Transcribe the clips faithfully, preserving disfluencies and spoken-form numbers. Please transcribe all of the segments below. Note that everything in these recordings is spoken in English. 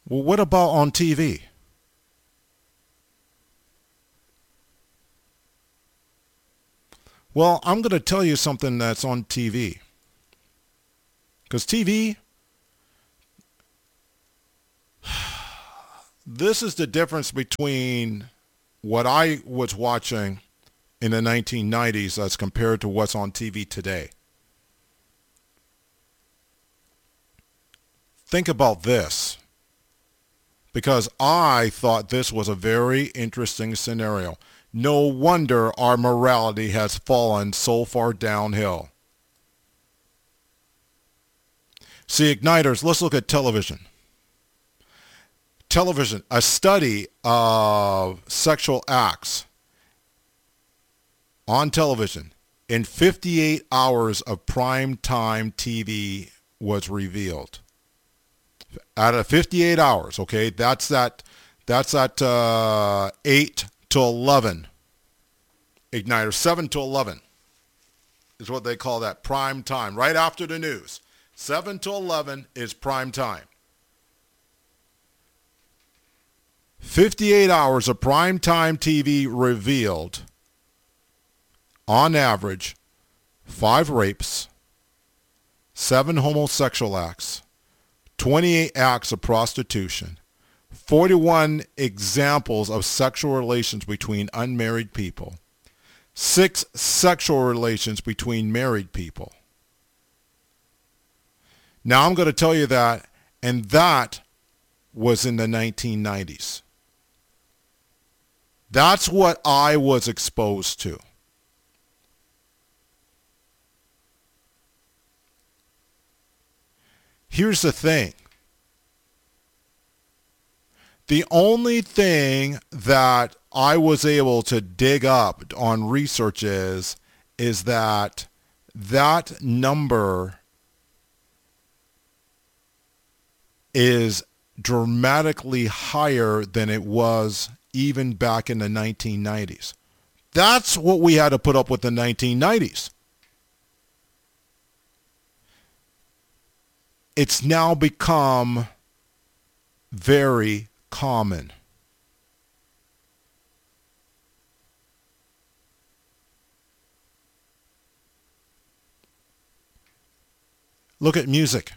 Well, what about on T V? Well, I'm going to tell you something that's on T V. Because T V, this is the difference between what I was watching in the nineteen nineties as compared to what's on T V today. Think about this, because I thought this was a very interesting scenario. No wonder our morality has fallen so far downhill. See, Igniters, let's look at television. Television, a study of sexual acts on television in fifty-eight hours of prime time T V was revealed. Out of fifty-eight hours, okay, that's that, that's at uh, eight to eleven. Igniter, seven to eleven is what they call that prime time, right after the news. seven to eleven is prime time. fifty-eight hours of prime time T V revealed, on average, five rapes, seven homosexual acts, twenty-eight acts of prostitution, forty-one examples of sexual relations between unmarried people, six sexual relations between married people. Now I'm going to tell you that, and that was in the nineteen nineties. That's what I was exposed to. Here's the thing. The only thing that I was able to dig up on research is, is that that number is dramatically higher than it was even back in the nineteen nineties. That's what we had to put up with in the nineteen nineties. It's now become very common. Look at music.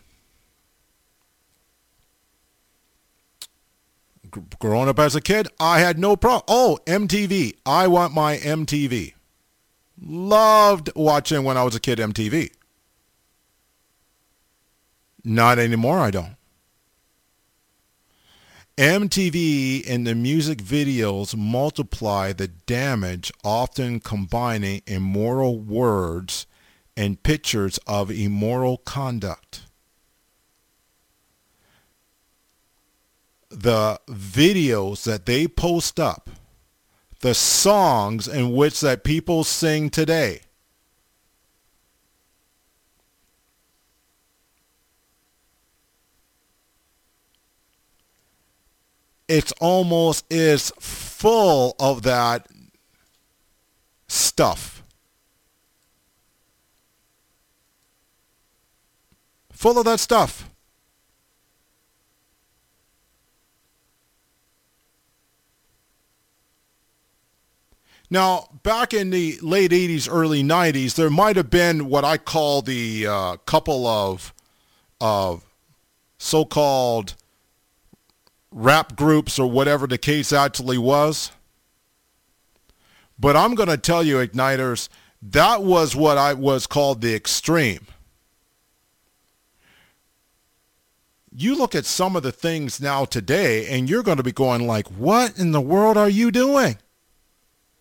G- growing up as a kid, I had no problem. Oh, M T V. I want my M T V. Loved watching when I was a kid M T V. Not anymore, I don't. M T V and the music videos multiply the damage, often combining immoral words and pictures of immoral conduct. The videos that they post up, the songs in which that people sing today, it's almost is full of that stuff. Full of that stuff. Now, back in the late eighties, early nineties, there might have been what I call the uh, couple of, of so-called rap groups or whatever the case actually was. But I'm going to tell you, Igniters, that was what I was called the extreme. You look at some of the things now today and you're going to be going like, what in the world are you doing?